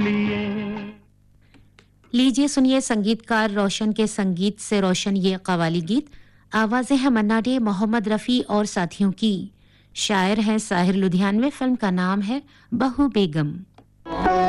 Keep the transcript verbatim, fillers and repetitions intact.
लीजिए सुनिए संगीतकार रोशन के संगीत से रोशन ये कव्वाली गीत। आवाजें हैं मन्ना डे, मोहम्मद रफी और साथियों की। शायर हैं साहिर लुधियानवी। फिल्म का नाम है बहू बेगम।